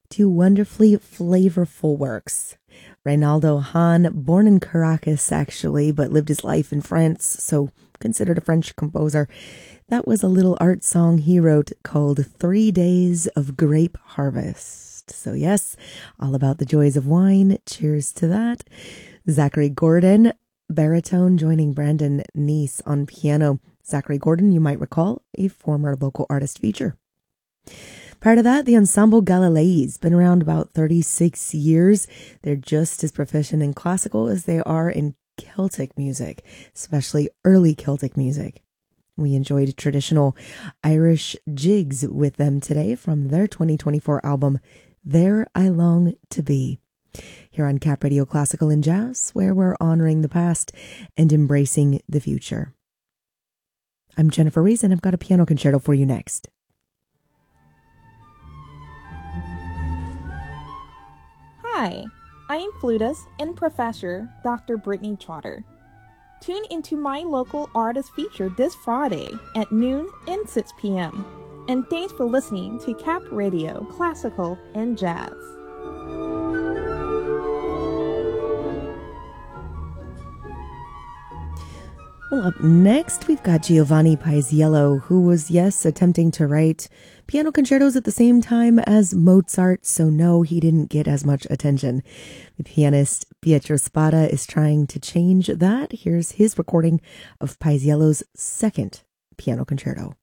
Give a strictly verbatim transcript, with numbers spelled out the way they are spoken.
two wonderfully flavorful works. Reynaldo Hahn, born in Caracas actually, but lived his life in France, so considered a French composer. That was a little art song he wrote called Three Days of Grape Harvest. So yes, all about the joys of wine. Cheers to that. Zachary Gordon, baritone, joining Brandon Neese on piano. Zachary Gordon, you might recall, a former local artist feature. Prior to that, the Ensemble Galilee's been around about thirty-six years. They're just as proficient in classical as they are in Celtic music, especially early Celtic music. We enjoyed traditional Irish jigs with them today from their twenty twenty-four album, There I Long to Be. Here on Cap Radio Classical and Jazz, where we're honoring the past and embracing the future. I'm Jennifer Rees, and I've got a piano concerto for you next. Hi, I am flutist and professor Doctor Brittany Trotter. Tune into my local artist feature this Friday at noon and six p.m. And thanks for listening to Cap Radio Classical and Jazz. Well, up next, we've got Giovanni Paisiello, who was, yes, attempting to write piano concertos at the same time as Mozart, so no, he didn't get as much attention. The pianist Pietro Spada is trying to change that. Here's his recording of Paisiello's second piano concerto.